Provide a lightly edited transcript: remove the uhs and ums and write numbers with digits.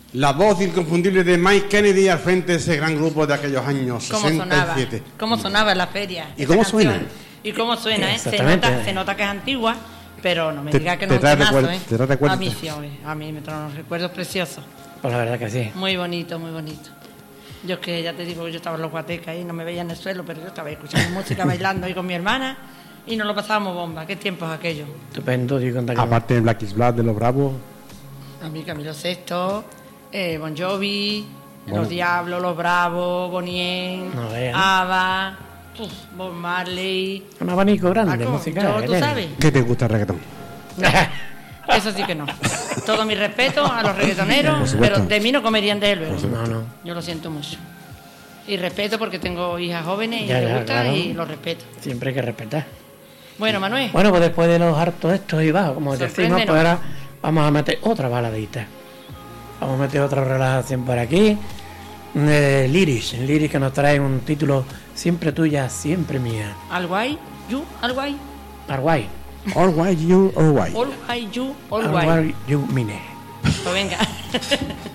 La voz inconfundible de Mike Kennedy al frente de ese gran grupo de aquellos años 67. ¿Cómo sonaba en la feria? ¿Y cómo suena? ¿Y cómo suena, eh? Se nota que es antigua, pero no me diga que no es un temazo, ¿eh? ¿Te recuerdas? A mí sí, a mí me traen unos recuerdos preciosos. Pues la verdad que sí. Muy bonito, muy bonito. Yo es que ya te digo, yo estaba en los guatecas y no me veía en el suelo, pero yo estaba escuchando música, bailando ahí con mi hermana y nos lo pasábamos bomba. ¿Qué tiempos aquellos? Estupendo, tío. Aparte de Black is Black, de Los Bravos. A mí Camilo Sesto, Bon Jovi, Los Diablos, Los Bravos, Bonnie, Ava, Bob Marley. Un abanico grande musical. ¿Tú sabes? ¿Qué te gusta el reggaetón? Eso sí que no. Todo mi respeto a los reggaetoneros, pero de mí no comerían de él luego. No. Yo lo siento mucho. Y respeto porque tengo hijas jóvenes y Ya, me gusta, claro. y los respeto. Siempre hay que respetar. Bueno, Manuel. Bueno, pues después de los hartos estos y bajos, como decimos, pues ahora vamos a meter otra baladita. Vamos a meter otra relajación por aquí. Lyrics que nos trae un título Siempre tuya, siempre mía. Alguay, you, alguay. Arguay. All white, you, all white. All white, you, all Arguay, white. you, mine. Pues venga.